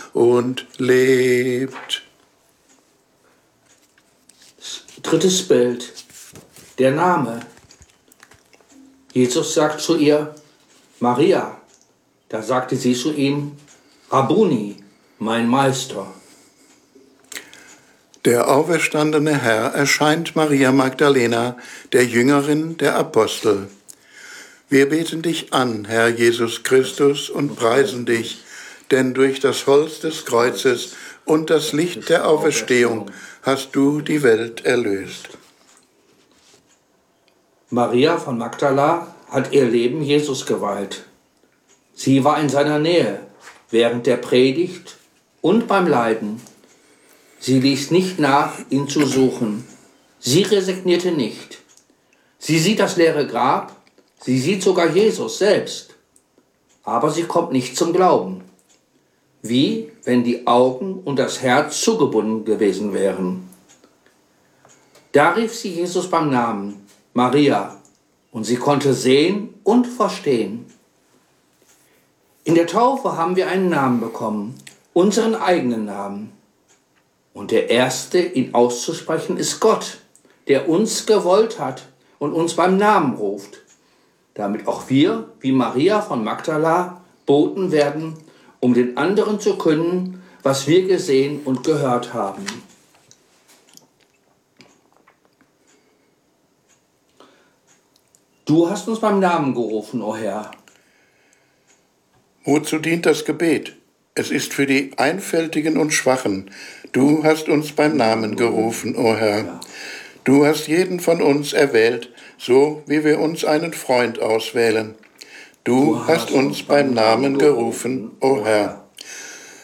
und lebt. Drittes Bild, der Name. Jesus sagt zu ihr, Maria. Da sagte sie zu ihm, Rabbuni, mein Meister. Der auferstandene Herr erscheint Maria Magdalena, der Jüngerin der Apostel. Wir beten dich an, Herr Jesus Christus, und preisen dich, denn durch das Holz des Kreuzes und das Licht der Auferstehung hast du die Welt erlöst. Maria von Magdala hat ihr Leben Jesus geweiht. Sie war in seiner Nähe während der Predigt und beim Leiden. Sie ließ nicht nach, ihn zu suchen. Sie resignierte nicht. Sie sieht das leere Grab, sie sieht sogar Jesus selbst. Aber sie kommt nicht zum Glauben. Wie wenn die Augen und das Herz zugebunden gewesen wären. Da rief sie Jesus beim Namen, Maria, und sie konnte sehen und verstehen. In der Taufe haben wir einen Namen bekommen, unseren eigenen Namen. Und der erste, ihn auszusprechen, ist Gott, der uns gewollt hat und uns beim Namen ruft, damit auch wir, wie Maria von Magdala, Boten werden, um den anderen zu künden, was wir gesehen und gehört haben. Du hast uns beim Namen gerufen, o Herr. Wozu dient das Gebet? Es ist für die Einfältigen und Schwachen. Du hast uns beim Namen gerufen, o Herr. Du hast jeden von uns erwählt, so wie wir uns einen Freund auswählen. Du hast uns beim Namen gerufen, o Herr.